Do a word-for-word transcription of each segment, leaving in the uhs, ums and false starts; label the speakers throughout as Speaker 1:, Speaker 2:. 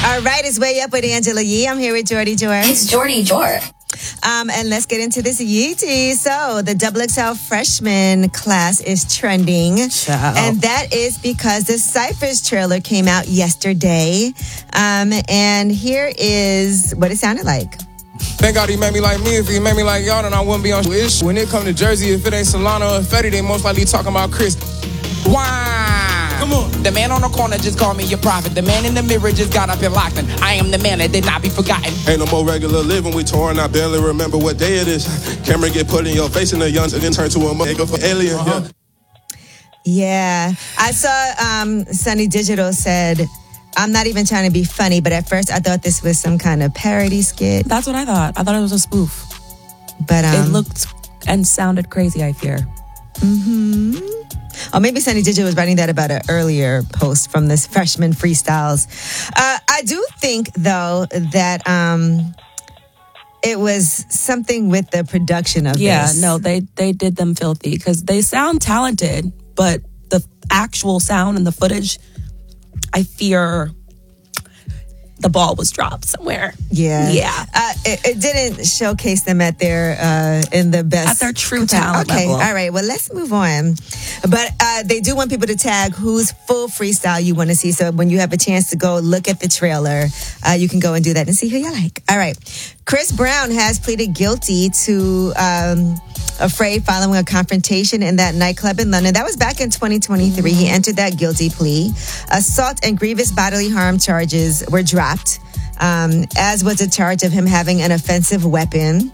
Speaker 1: All right, it's Way Up with Angela Yee. I'm here with Jordy Jor.
Speaker 2: It's Jordy Jor.
Speaker 1: Um, and let's get into this Yee tea. So the Double X L freshman class is trending.
Speaker 3: Ciao.
Speaker 1: And that is because the Cyphers trailer came out yesterday. Um, and here is what it sounded like.
Speaker 4: Thank God he made me like me. If he made me like y'all, then I wouldn't be on ish. When it come to Jersey, if it ain't Solana or Fetty, they most likely talking about Chris.
Speaker 5: Wow.
Speaker 4: Come on.
Speaker 5: The man on the corner just called me your prophet. The man in the mirror just got up and locked in. I am the man that did not be forgotten.
Speaker 4: Ain't no more regular living. We torn. I barely remember what day it is. Camera get put in your face and the young and then turn to a mother for alien. Uh-huh.
Speaker 1: Yeah. I saw um, Sunny Digital said, I'm not even trying to be funny, but at first I thought this was some kind of parody skit.
Speaker 3: That's what I thought. I thought it was a spoof.
Speaker 1: But um,
Speaker 3: it looked and sounded crazy, I fear.
Speaker 1: Mm-hmm. Or maybe Sunny Digital was writing that about an earlier post from this freshman freestyles. Uh, I do think, though, that um, it was something with the production of
Speaker 3: yeah,
Speaker 1: this.
Speaker 3: Yeah, no, they, they did them filthy because they sound talented, but the actual sound and the footage, I fear the ball was dropped somewhere.
Speaker 1: Yeah.
Speaker 3: Yeah.
Speaker 1: Uh, it, it didn't showcase them at their, uh, in the best.
Speaker 3: At their true talent
Speaker 1: Okay,
Speaker 3: level.
Speaker 1: all right. Well, let's move on. But uh, they do want people to tag whose full freestyle you want to see. So when you have a chance to go look at the trailer, uh, you can go and do that and see who you like. All right. Chris Brown has pleaded guilty to um, Afraid following a confrontation in that nightclub in London. That was back in twenty twenty-three. He entered that guilty plea. Assault and grievous bodily harm charges were dropped, um, as was a charge of him having an offensive weapon.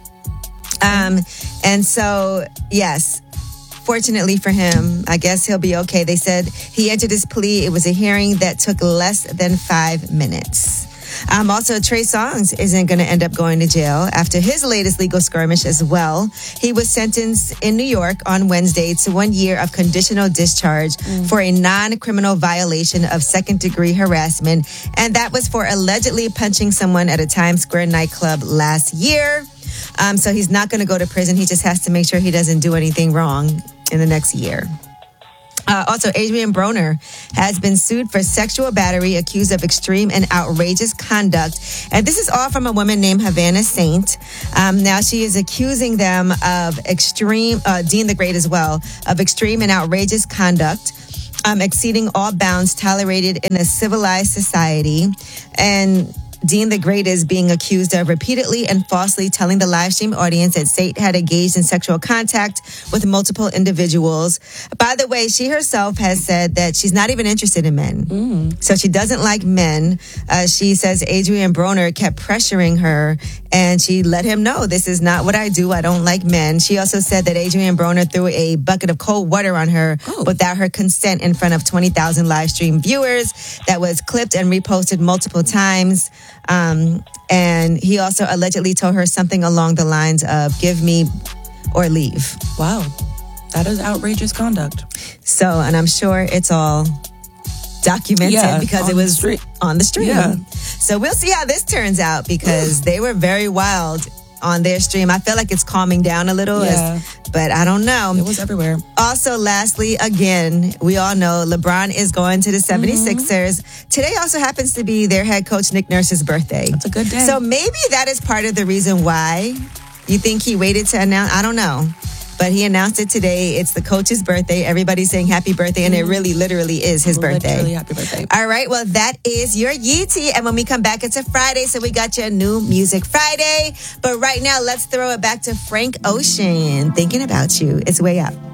Speaker 1: Um, and so, yes, fortunately for him, I guess he'll be okay. They said he entered his plea. It was a hearing that took less than five minutes. Um, also, Trey Songz isn't going to end up going to jail after his latest legal skirmish as well. He was sentenced in New York on Wednesday to one year of conditional discharge mm. for a non-criminal violation of second-degree harassment. And that was for allegedly punching someone at a Times Square nightclub last year. Um, so he's not going to go to prison. He just has to make sure he doesn't do anything wrong in the next year. Uh, also, Adrian Broner has been sued for sexual battery, accused of extreme and outrageous conduct. And this is all from a woman named Havana Saint. Um, now, she is accusing them of extreme, uh, Dean the Great as well, of extreme and outrageous conduct, um, exceeding all bounds tolerated in a civilized society. And Dean the Great is being accused of repeatedly and falsely telling the live stream audience that Saint had engaged in sexual contact with multiple individuals. By the way, she herself has said that she's not even interested in men. Mm. So she doesn't like men. Uh, she says Adrian Broner kept pressuring her and she let him know, this is not what I do. I don't like men. She also said that Adrian Broner threw a bucket of cold water on her oh. without her consent in front of twenty thousand live stream viewers. That was clipped and reposted multiple times. Um, and he also allegedly told her something along the lines of, give me or leave.
Speaker 3: Wow. That is outrageous conduct.
Speaker 1: So, and I'm sure it's all documented
Speaker 3: yeah,
Speaker 1: because it was on the stream.
Speaker 3: Yeah.
Speaker 1: So we'll see how this turns out because they were very wild on their stream. I feel like it's calming down a little,
Speaker 3: yeah.
Speaker 1: as, but I don't know.
Speaker 3: It was everywhere.
Speaker 1: Also, lastly, again, we all know LeBron is going to the seventy-sixers. Mm-hmm. Today also happens to be their head coach, Nick Nurse's birthday.
Speaker 3: That's a good day.
Speaker 1: So maybe that is part of the reason why you think he waited to announce. I don't know. But he announced it today. It's the coach's birthday. Everybody's saying happy birthday, and it really, literally is his birthday.
Speaker 3: Literally happy birthday.
Speaker 1: All right, well, that is your Yee tea. And when we come back, it's a Friday, so we got your new Music Friday. But right now, let's throw it back to Frank Ocean. Thinking about you. It's Way Up.